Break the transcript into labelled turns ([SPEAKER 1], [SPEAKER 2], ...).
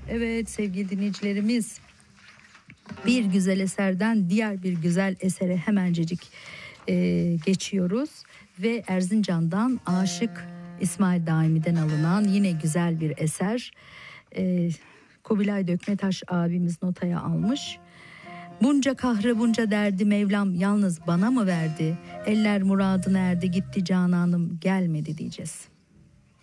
[SPEAKER 1] Evet sevgili dinleyicilerimiz, bir güzel eserden diğer bir güzel esere hemencecik geçiyoruz. Ve Erzincan'dan Aşık İsmail Daimi'den alınan yine güzel bir eser. Kubilay Dökmetaş abimiz notaya almış. Bunca kahrı bunca derdi Mevlam yalnız bana mı verdi? Eller muradına erdi gitti cananım gelmedi diyeceğiz.